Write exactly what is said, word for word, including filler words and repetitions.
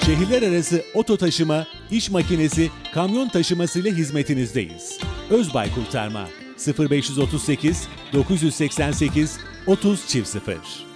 Şehirler arası oto taşıma, iş makinesi, kamyon taşımasıyla hizmetinizdeyiz. Özbay Kurtarma sıfır beş otuz sekiz dokuz seksen sekiz otuz sıfır sıfır